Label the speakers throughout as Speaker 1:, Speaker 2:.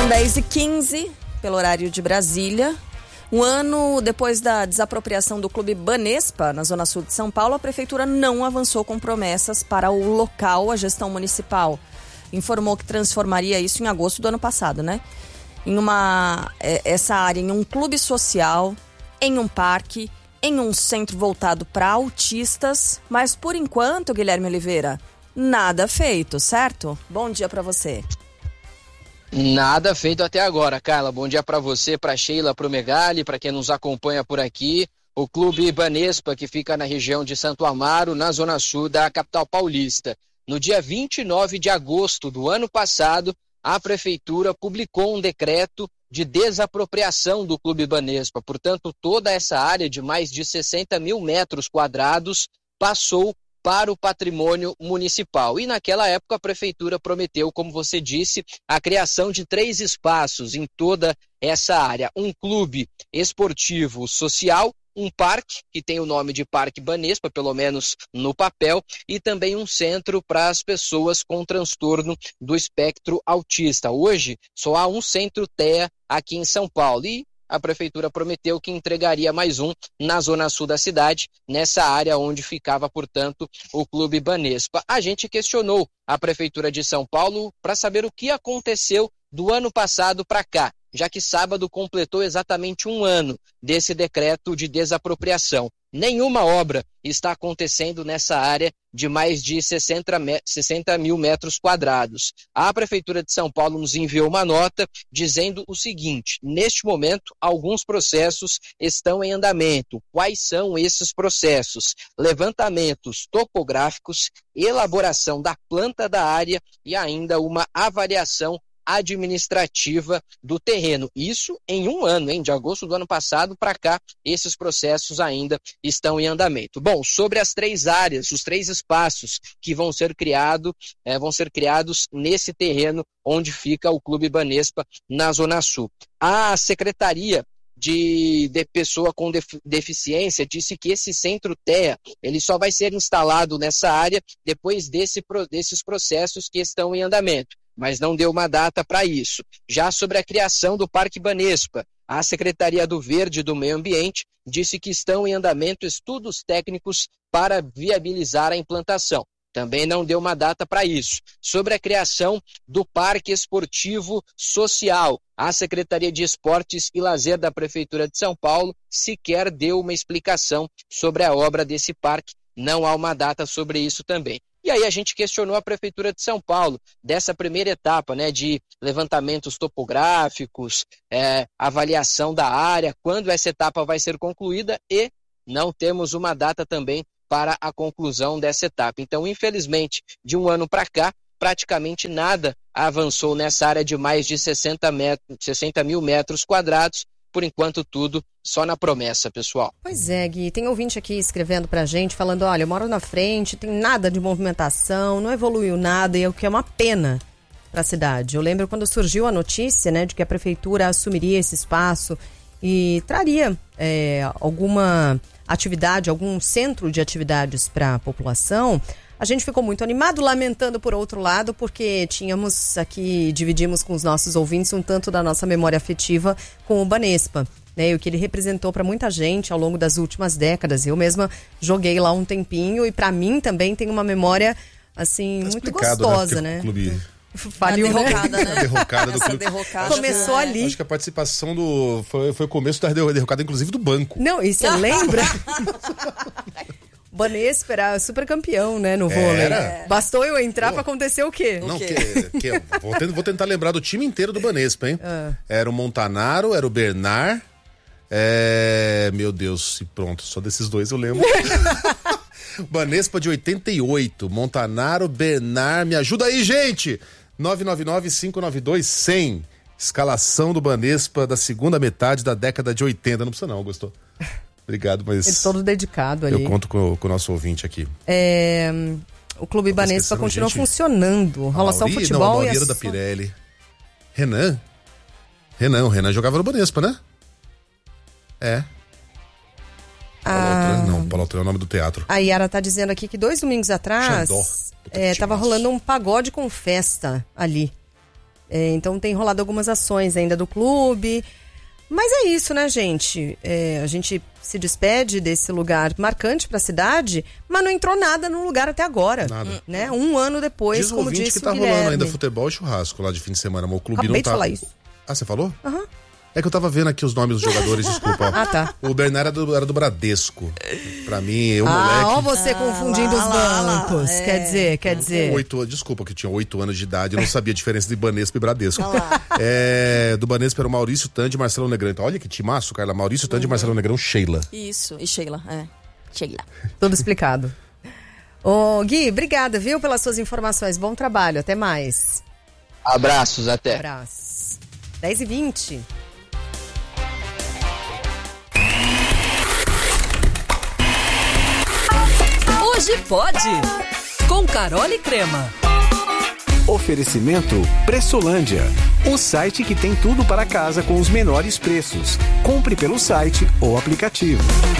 Speaker 1: São 10h15, pelo horário de Brasília. Um ano depois da desapropriação do Clube Banespa, na Zona Sul de São Paulo, a Prefeitura não avançou com promessas para o local. A gestão municipal informou que transformaria isso em agosto do ano passado, né? Essa área em um clube social, em um parque, em um centro voltado para autistas. Mas, por enquanto, Guilherme Oliveira, nada feito, certo? Bom dia para você.
Speaker 2: Nada feito até agora, Carla. Bom dia para você, para Sheila, para o Megali, para quem nos acompanha por aqui. O Clube Banespa, que fica na região de Santo Amaro, na zona sul da capital paulista. No dia 29 de agosto do ano passado, a Prefeitura publicou um decreto de desapropriação do Clube Banespa. Portanto, toda essa área de mais de 60 mil metros quadrados passou para o patrimônio municipal. E naquela época a Prefeitura prometeu, como você disse, a criação de 3 espaços em toda essa área. Um clube esportivo social, um parque, que tem o nome de Parque Banespa, pelo menos no papel, e também um centro para as pessoas com transtorno do espectro autista. Hoje, só há um centro TEA aqui em São Paulo. E a Prefeitura prometeu que entregaria mais um na zona sul da cidade, nessa área onde ficava, portanto, o Clube Banespa. A gente questionou a Prefeitura de São Paulo para saber o que aconteceu do ano passado para cá, já que sábado completou exatamente um ano desse decreto de desapropriação. Nenhuma obra está acontecendo nessa área de mais de 60 mil metros quadrados. A Prefeitura de São Paulo nos enviou uma nota dizendo o seguinte: neste momento, alguns processos estão em andamento. Quais são esses processos? Levantamentos topográficos, elaboração da planta da área e ainda uma avaliação administrativa do terreno. Isso em um ano, de agosto do ano passado para cá, esses processos ainda estão em andamento. Bom, sobre as 3 áreas, os 3 espaços que vão ser criados nesse terreno onde fica o Clube Banespa, na Zona Sul. A Secretaria de Pessoa com Deficiência disse que esse centro TEA, ele só vai ser instalado nessa área depois desses processos que estão em andamento, mas não deu uma data para isso. Já sobre a criação do Parque Banespa, a Secretaria do Verde e do Meio Ambiente disse que estão em andamento estudos técnicos para viabilizar a implantação. Também não deu uma data para isso. Sobre a criação do Parque Esportivo Social, a Secretaria de Esportes e Lazer da Prefeitura de São Paulo sequer deu uma explicação sobre a obra desse parque. Não há uma data sobre isso também. E aí a gente questionou a Prefeitura de São Paulo dessa primeira etapa, de levantamentos topográficos, avaliação da área, quando essa etapa vai ser concluída, e não temos uma data também para a conclusão dessa etapa. Então, infelizmente, de um ano para cá, praticamente nada avançou nessa área de mais de 60 mil metros quadrados. Por enquanto, tudo só na promessa, pessoal.
Speaker 1: Pois é, Gui, tem ouvinte aqui escrevendo pra gente, falando, olha, eu moro na frente, tem nada de movimentação, não evoluiu nada, e o que é uma pena pra cidade. Eu lembro quando surgiu a notícia, de que a prefeitura assumiria esse espaço e traria alguma atividade, algum centro de atividades para a população. A gente ficou muito animado, lamentando por outro lado, porque dividimos com os nossos ouvintes um tanto da nossa memória afetiva com o Banespa, e o que ele representou para muita gente ao longo das últimas décadas. Eu mesma joguei lá um tempinho e para mim também tem uma memória, assim, muito gostosa,
Speaker 3: né? O clube
Speaker 1: faliu, derrocada, né?
Speaker 3: A derrocada do clube.
Speaker 1: Começou ali.
Speaker 3: Acho que a participação foi o começo da derrocada, inclusive, do banco.
Speaker 1: Não, e você lembra? Banespa era super campeão, no vôlei. Bastou eu entrar pra acontecer o quê?
Speaker 3: Não, vou tentar lembrar do time inteiro do Banespa, hein? Era o Montanaro, era o Bernard. Meu Deus, e pronto, só desses dois eu lembro. Banespa de 88, Montanaro, Bernard, me ajuda aí, gente! 999-592-100. Escalação do Banespa da segunda metade da década de 80. Não precisa não, gostou? Obrigado, mas...
Speaker 1: Ele todo dedicado ali.
Speaker 3: Eu conto com o nosso ouvinte aqui.
Speaker 1: O Clube Banespa continua funcionando. Relação futebol
Speaker 3: não, e... da Pirelli. Renan? O Renan jogava no Banespa, né? Paulo Altrã é o nome do teatro.
Speaker 1: A Yara tá dizendo aqui que 2 domingos atrás tava rolando um pagode com festa ali. Então tem rolado algumas ações ainda do clube. Mas é isso, né, gente? A gente se despede desse lugar marcante para a cidade, mas não entrou nada no lugar até agora.
Speaker 3: Nada.
Speaker 1: Né? Um ano depois, como disse
Speaker 3: que tá
Speaker 1: o Guilherme.
Speaker 3: rolando ainda futebol e churrasco lá de fim de semana, mas o clube
Speaker 1: Acabei
Speaker 3: não tá...
Speaker 1: de falar isso.
Speaker 3: Ah, você falou?
Speaker 1: Aham.
Speaker 3: É que eu tava vendo aqui os nomes dos jogadores, desculpa.
Speaker 1: Ah, tá.
Speaker 3: O Bernard era do Bradesco. Pra mim, moleque...
Speaker 1: ó você confundindo os bancos. Quer dizer...
Speaker 3: Desculpa, que tinha 8 anos de idade, eu não sabia a diferença de Banespa e Bradesco. Do Banespa era o Maurício Tandy e Marcelo Negrão. Então, olha que timaço, Carla. Maurício Tandy e Marcelo Negrão, Sheila.
Speaker 4: Isso, e Sheila, Sheila.
Speaker 1: Tudo explicado. Ô, Gui, obrigada, viu, pelas suas informações. Bom trabalho, até mais.
Speaker 2: Abraços, até.
Speaker 1: Abraços. 10h20.
Speaker 5: Hoje pode, com Carol e Crema.
Speaker 6: Oferecimento Pressolândia, o site que tem tudo para casa com os menores preços. Compre pelo site ou aplicativo.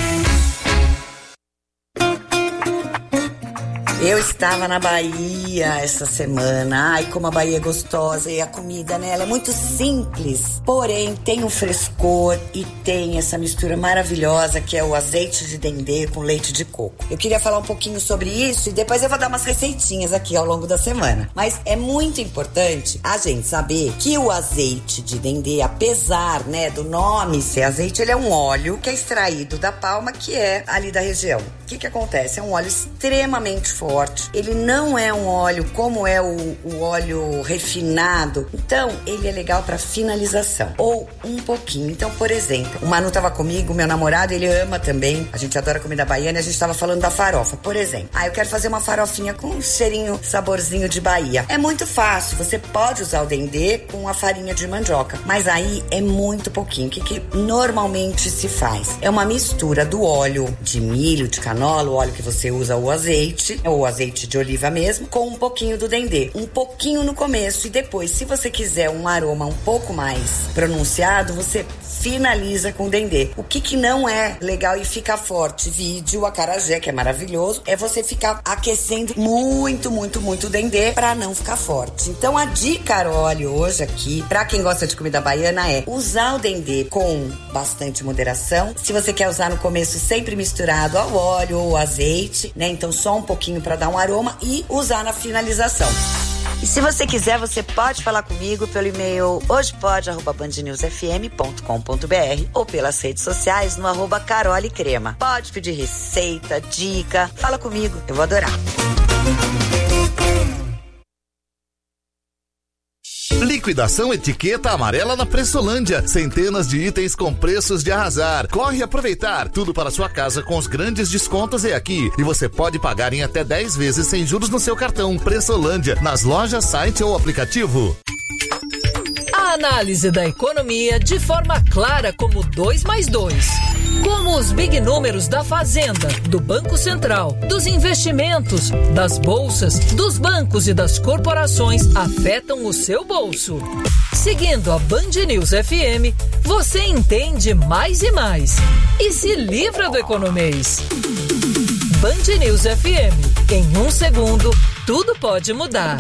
Speaker 7: Eu estava na Bahia essa semana. Ai, como a Bahia é gostosa e a comida nela é muito simples. Porém, tem um frescor e tem essa mistura maravilhosa que é o azeite de dendê com leite de coco. Eu queria falar um pouquinho sobre isso e depois eu vou dar umas receitinhas aqui ao longo da semana. Mas é muito importante a gente saber que o azeite de dendê, apesar, do nome ser azeite, ele é um óleo que é extraído da palma, que é ali da região. O que acontece? É um óleo extremamente forte. Ele não é um óleo como é o óleo refinado. Então, ele é legal para finalização. Ou um pouquinho. Então, por exemplo, o Manu tava comigo, meu namorado, ele ama também. A gente adora comida baiana e a gente tava falando da farofa. Por exemplo, eu quero fazer uma farofinha com um cheirinho, saborzinho de Bahia. É muito fácil. Você pode usar o dendê com a farinha de mandioca. Mas aí é muito pouquinho. O que normalmente se faz? É uma mistura do óleo de milho, de canola, o óleo que você usa, o azeite, ou azeite de oliva mesmo, com um pouquinho do dendê. Um pouquinho no começo e depois, se você quiser um aroma um pouco mais pronunciado, você finaliza com dendê. O que não é legal e fica forte, vídeo, o acarajé, que é maravilhoso, é você ficar aquecendo muito, muito, muito o dendê pra não ficar forte. Então a dica, Carol, hoje aqui, pra quem gosta de comida baiana, é usar o dendê com bastante moderação. Se você quer usar no começo, sempre misturado ao óleo ou azeite, Então só um pouquinho pra dar um aroma e usar na finalização. E se você quiser, você pode falar comigo pelo e-mail hojepode@bandnewsfm.com.br ou pelas redes sociais no @carolecrema. Pode pedir receita, dica, fala comigo, eu vou adorar.
Speaker 8: Liquidação etiqueta amarela na Pressolândia. Centenas de itens com preços de arrasar. Corre aproveitar. Tudo para sua casa com os grandes descontos é aqui. E você pode pagar em até 10 vezes sem juros no seu cartão. Pressolândia, nas lojas, site ou aplicativo.
Speaker 5: A análise da economia de forma clara como 2+2. Como os big números da Fazenda, do Banco Central, dos investimentos, das bolsas, dos bancos e das corporações afetam o seu bolso. Seguindo a Band News FM, você entende mais e mais. E se livra do economês. Band News FM. Em 1 segundo, tudo pode mudar.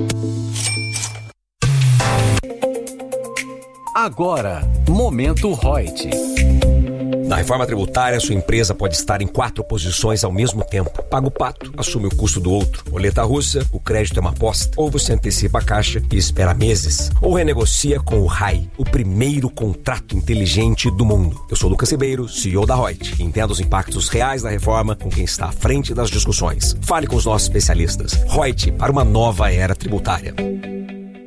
Speaker 6: Agora, Momento Reut.
Speaker 9: Na reforma tributária, sua empresa pode estar em 4 posições ao mesmo tempo. Paga o pato, assume o custo do outro. Roleta russa, o crédito é uma aposta. Ou você antecipa a caixa e espera meses. Ou renegocia com o RAI, o primeiro contrato inteligente do mundo. Eu sou Lucas Ribeiro, CEO da Reut. Entenda os impactos reais da reforma com quem está à frente das discussões. Fale com os nossos especialistas. Reut, para uma nova era tributária.